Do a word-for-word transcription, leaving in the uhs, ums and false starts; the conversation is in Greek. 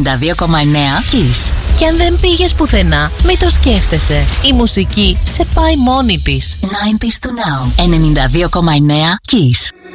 ενενήντα δύο κόμμα εννέα Kiss. Και αν δεν πήγες πουθενά, μη το σκέφτεσαι. Η μουσική σε πάει μόνη της. ενενήντα του Now. ενενήντα δύο κόμμα εννέα Kiss.